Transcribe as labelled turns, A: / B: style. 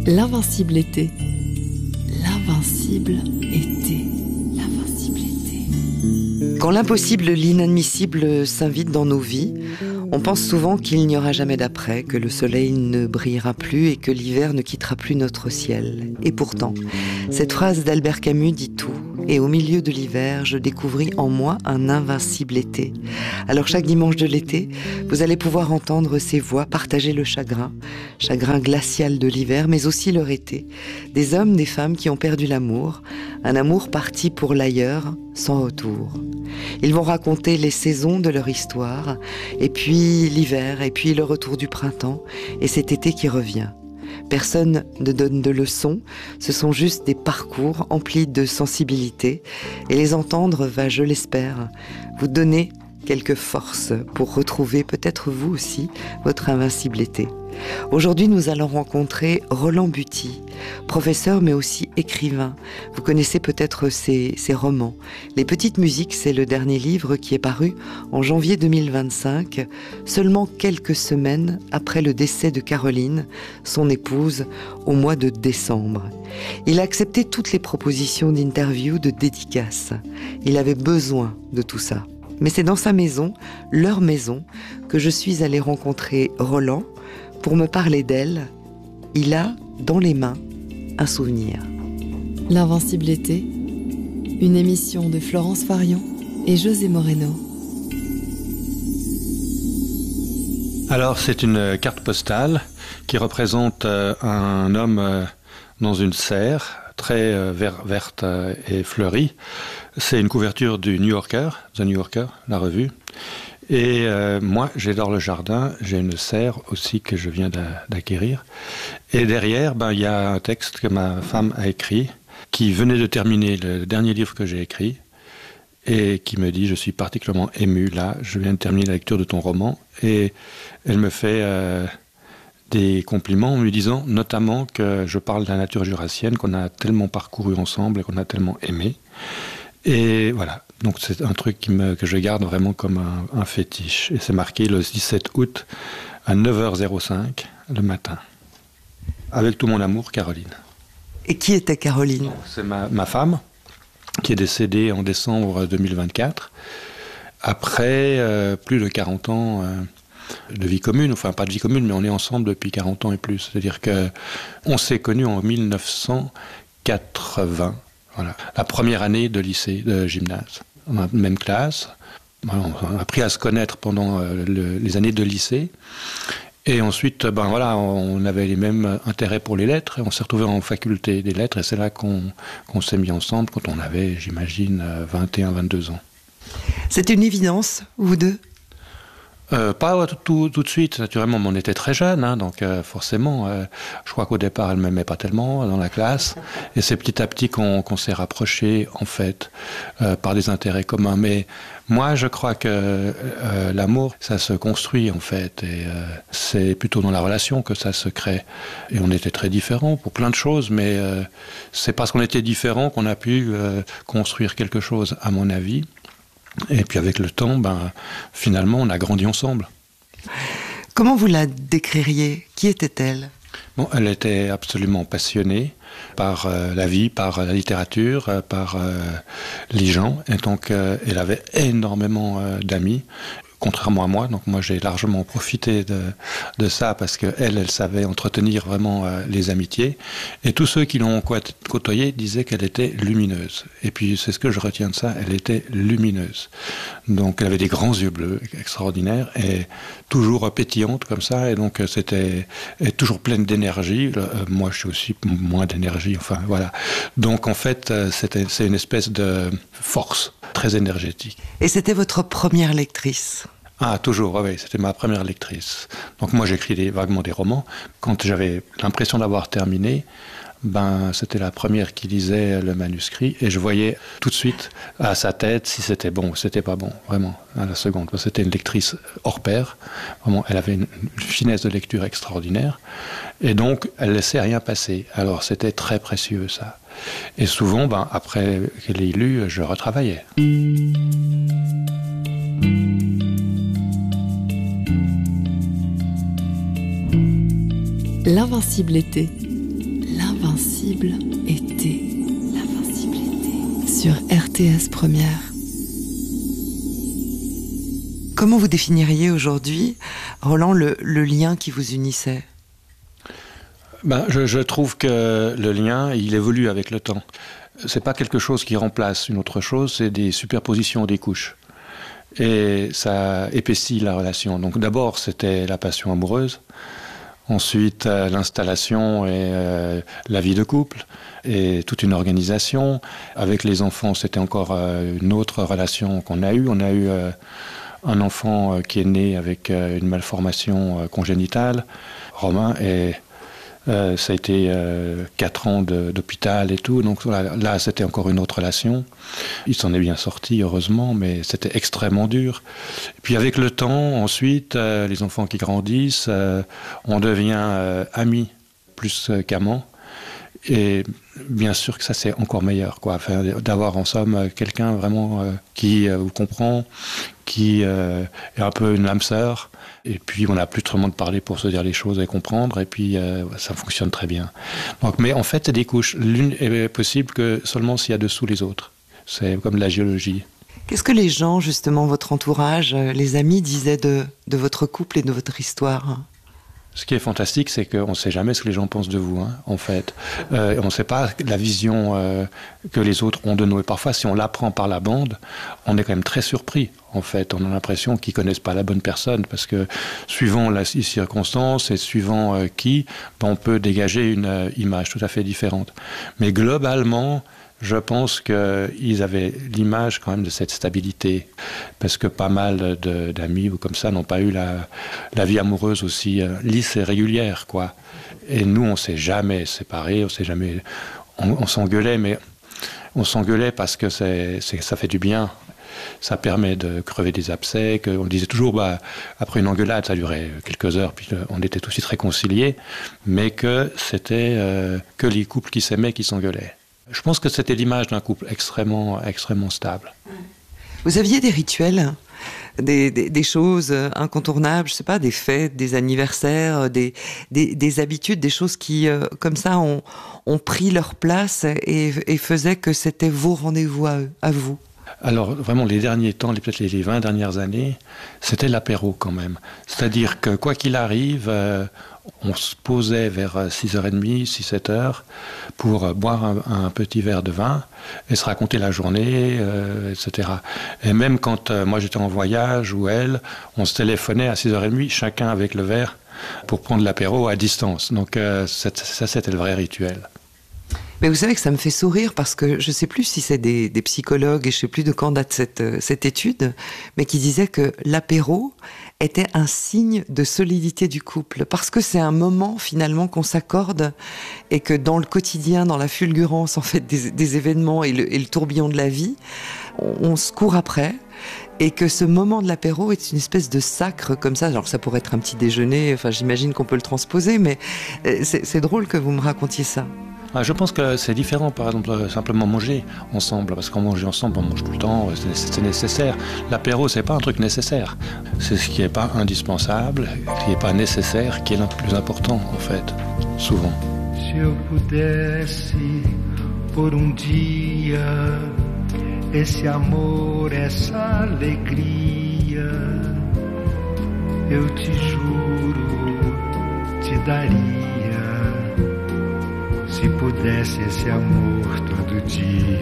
A: L'invincible été. L'invincible été. L'invincible été.
B: Quand l'impossible, l'inadmissible s'invite dans nos vies, on pense souvent qu'il n'y aura jamais d'après, que le soleil ne brillera plus et que l'hiver ne quittera plus notre ciel. Et pourtant, cette phrase d'Albert Camus dit tout. Et au milieu de l'hiver, je découvris en moi un invincible été. Alors chaque dimanche de l'été, vous allez pouvoir entendre ces voix partager le chagrin glacial de l'hiver, mais aussi leur été. Des hommes, des femmes qui ont perdu l'amour, un amour parti pour l'ailleurs, sans retour. Ils vont raconter les saisons de leur histoire, et puis l'hiver, et puis le retour du printemps, et cet été qui revient. Personne ne donne de leçons, ce sont juste des parcours emplis de sensibilité, et les entendre va, je l'espère, vous donner quelques forces pour retrouver, peut-être vous aussi, votre invincible été. Aujourd'hui, nous allons rencontrer Roland Buty, professeur mais aussi écrivain. Vous connaissez peut-être ses romans. Les Petites Musiques, c'est le dernier livre qui est paru en janvier 2025, seulement quelques semaines après le décès de Caroline, son épouse, au mois de décembre. Il a accepté toutes les propositions d'interview, de dédicaces. Il avait besoin de tout ça. Mais c'est dans sa maison, leur maison, que je suis allée rencontrer Roland pour me parler d'elle. Il a dans les mains un souvenir.
A: L'invincible été, une émission de Florence Farion et José Moreno.
C: Alors c'est une carte postale qui représente un homme dans une serre très verte et fleurie. C'est une couverture du New Yorker, The New Yorker, la revue. Et moi, j'adore le jardin. J'ai une serre aussi que je viens d'acquérir. Et derrière, il y a un texte que ma femme a écrit, qui venait de terminer le dernier livre que j'ai écrit, et qui me dit, je suis particulièrement ému là, je viens de terminer la lecture de ton roman. Et elle me fait des compliments en lui disant notamment que je parle de la nature jurassienne, qu'on a tellement parcouru ensemble et qu'on a tellement aimé. Et voilà, donc c'est un truc que je garde vraiment comme un fétiche. Et c'est marqué le 17 août à 9h05 le matin. Avec tout mon amour, Caroline.
B: Et qui était Caroline ?
C: C'est ma femme, qui est décédée en décembre 2024, après plus de 40 ans de vie commune, enfin pas de vie commune, mais on est ensemble depuis 40 ans et plus. C'est-à-dire qu'on s'est connus en 1980. Voilà. La première année de lycée, de gymnase. On a la même classe. On a appris à se connaître pendant les années de lycée. Et ensuite, on avait les mêmes intérêts pour les lettres. Et on s'est retrouvés en faculté des lettres. Et c'est là qu'on s'est mis ensemble quand on avait, j'imagine, 21, 22 ans.
B: C'est une évidence, vous deux ?
C: Pas tout de suite, naturellement, mais on était très jeunes, donc forcément, je crois qu'au départ, elle ne m'aimait pas tellement dans la classe, et c'est petit à petit qu'on s'est rapprochés, en fait, par des intérêts communs. Mais moi, je crois que l'amour, ça se construit, en fait, et c'est plutôt dans la relation que ça se crée. Et on était très différents pour plein de choses, mais c'est parce qu'on était différents qu'on a pu construire quelque chose, à mon avis. Et puis avec le temps, finalement, on a grandi ensemble.
B: Comment vous la décririez ? Qui était-elle ?
C: Bon, elle était absolument passionnée par la vie, par la littérature, par les gens. Et donc, elle avait énormément d'amis, contrairement à moi. Donc moi, j'ai largement profité de ça parce qu'elle savait entretenir vraiment les amitiés. Et tous ceux qui l'ont côtoyée disaient qu'elle était lumineuse. Et puis, c'est ce que je retiens de ça, elle était lumineuse. Donc, elle avait des grands yeux bleus extraordinaires et toujours pétillante comme ça. Et donc, c'était toujours pleine d'énergie. Moi, je suis aussi moins d'énergie. Enfin, voilà. Donc, en fait, c'est une espèce de force très énergétique.
B: Et c'était votre première lectrice ?
C: Ah, toujours, oui, c'était ma première lectrice. Donc moi, j'écris vaguement des romans. Quand j'avais l'impression d'avoir terminé, c'était la première qui lisait le manuscrit et je voyais tout de suite à sa tête si c'était bon ou c'était pas bon, vraiment, à la seconde. C'était une lectrice hors pair. Vraiment, elle avait une finesse de lecture extraordinaire et donc, elle laissait rien passer. Alors, c'était très précieux, ça. Et souvent, après qu'elle ait lu, je retravaillais.
A: L'invincible été, L'invincible été. L'invincible été. Sur RTS Première.
B: Comment vous définiriez aujourd'hui, Roland, le lien qui vous unissait ?
C: Je trouve que le lien, il évolue avec le temps. C'est pas quelque chose qui remplace une autre chose, c'est des superpositions des couches. Et ça épaissit la relation. Donc d'abord, c'était la passion amoureuse. Ensuite, l'installation et la vie de couple et toute une organisation. Avec les enfants, c'était encore une autre relation qu'on a eue. On a eu un enfant qui est né avec une malformation congénitale, Romain, et ça a été 4 ans d'hôpital et tout. Donc là, c'était encore une autre relation. Il s'en est bien sorti, heureusement, mais c'était extrêmement dur. Et puis avec le temps, ensuite, les enfants qui grandissent, on devient amis plus qu'amants. Et bien sûr que ça, c'est encore meilleur, quoi. Enfin, d'avoir en somme quelqu'un vraiment qui vous comprend, qui est un peu une âme sœur. Et puis, on n'a plus trop de parler pour se dire les choses et comprendre. Et puis, ça fonctionne très bien. Donc, mais en fait, c'est des couches. L'une est possible que seulement s'il y a dessous les autres. C'est comme de la géologie.
B: Qu'est-ce que les gens, justement, votre entourage, les amis, disaient de votre couple et de votre histoire ?
C: Ce qui est fantastique, c'est qu'on ne sait jamais ce que les gens pensent de vous, en fait. On ne sait pas la vision que les autres ont de nous. Et parfois, si on l'apprend par la bande, on est quand même très surpris, en fait. On a l'impression qu'ils ne connaissent pas la bonne personne, parce que suivant les circonstances et suivant on peut dégager une image tout à fait différente. Mais globalement, je pense qu'ils avaient l'image quand même de cette stabilité, parce que pas mal d'amis ou comme ça n'ont pas eu la vie amoureuse aussi lisse et régulière, quoi. Et nous, on s'est jamais séparés, on s'engueulait, mais on s'engueulait parce que ça fait du bien. Ça permet de crever des abcès. On disait toujours, après une engueulade, ça durait quelques heures, puis on était tout de suite réconciliés, mais que c'était que les couples qui s'aimaient qui s'engueulaient. Je pense que c'était l'image d'un couple extrêmement, extrêmement stable.
B: Vous aviez des rituels, des choses incontournables, je sais pas, des fêtes, des anniversaires, des habitudes, des choses qui, comme ça, ont pris leur place et faisaient que c'était vos rendez-vous à vous.
C: Alors, vraiment, les derniers temps, peut-être les 20 dernières années, c'était l'apéro quand même. C'est-à-dire que, quoi qu'il arrive, on se posait vers 6h30, 6-7h pour boire un petit verre de vin et se raconter la journée, etc. Et même quand moi j'étais en voyage ou elle, on se téléphonait à 6h30, chacun avec le verre, pour prendre l'apéro à distance. Donc ça, c'était le vrai rituel.
B: Mais vous savez que ça me fait sourire parce que je ne sais plus si c'est des psychologues et je ne sais plus de quand date cette étude, mais qui disaient que l'apéro était un signe de solidité du couple. Parce que c'est un moment finalement qu'on s'accorde et que dans le quotidien, dans la fulgurance en fait des événements et le tourbillon de la vie, on se court après. Et que ce moment de l'apéro est une espèce de sacre comme ça. Alors ça pourrait être un petit déjeuner, enfin j'imagine qu'on peut le transposer, mais c'est drôle que vous me racontiez ça.
C: Je pense que c'est différent, par exemple, simplement manger ensemble, parce qu'on mange ensemble, on mange tout le temps, c'est nécessaire. L'apéro, c'est pas un truc nécessaire. C'est ce qui n'est pas indispensable, qui n'est pas nécessaire, qui est le plus important, en fait, souvent.
D: Si eu pudesse, por dia, esse amor, essa alegria, eu te juro, te daria. Se pudesse esse amor todo dia.